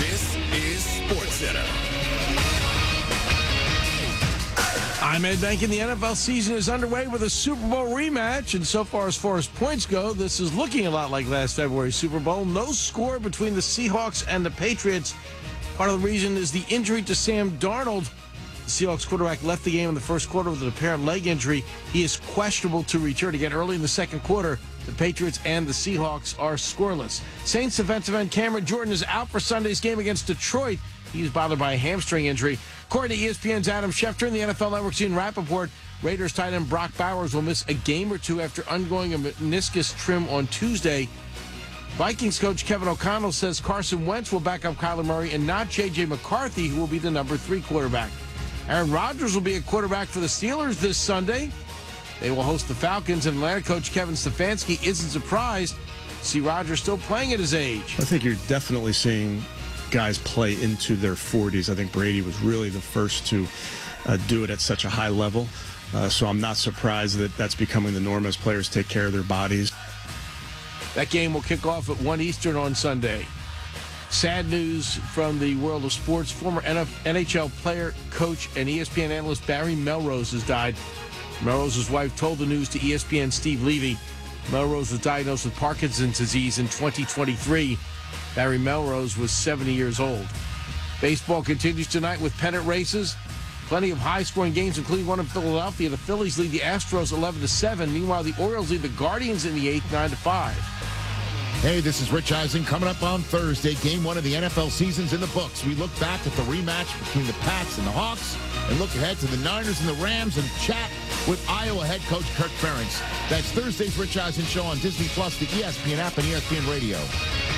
This is SportsCenter. I'm Ed Bank, and the NFL season is underway with a Super Bowl rematch. And so far as points go, this is looking a lot like last February's Super Bowl. No score between the Seahawks and the Patriots. Part of the reason is the injury to Sam Darnold. The Seahawks quarterback left the game in the first quarter with an apparent leg injury. He is questionable to return again early in the second quarter. The Patriots and the Seahawks are scoreless. Saints defensive end Cameron Jordan is out for Sunday's game against Detroit. He's bothered by a hamstring injury. According to ESPN's Adam Schefter and the NFL Network's Ian Rappaport, Raiders tight end Brock Bowers will miss a game or two after undergoing a meniscus trim on Tuesday. Vikings coach Kevin O'Connell says Carson Wentz will back up Kyler Murray and not J.J. McCarthy, who will be the number 3 quarterback. Aaron Rodgers will be a quarterback for the Steelers this Sunday. They will host the Falcons, and Atlanta coach Kevin Stefanski isn't surprised to see Rodgers still playing at his age. I think you're definitely seeing guys play into their 40s. I think Brady was really the first to do it at such a high level. So I'm not surprised that that's becoming the norm as players take care of their bodies. That game will kick off at 1 Eastern on Sunday. Sad news from the world of sports. Former NHL player, coach, and ESPN analyst Barry Melrose has died. Melrose's wife told the news to ESPN's Steve Levy. Melrose was diagnosed with Parkinson's disease in 2023. Barry Melrose was 70 years old. Baseball continues tonight with pennant races. Plenty of high-scoring games, including one in Philadelphia. The Phillies lead the Astros 11-7. Meanwhile, the Orioles lead the Guardians in the 8th, 9-5. Hey, this is Rich Eisen coming up on Thursday. Game 1 of the NFL season's in the books. We look back at the rematch between the Pats and the Hawks and look ahead to the Niners and the Rams and chat with Iowa head coach Kirk Ferentz. That's Thursday's Rich Eisen Show on Disney+, the ESPN app, and ESPN Radio.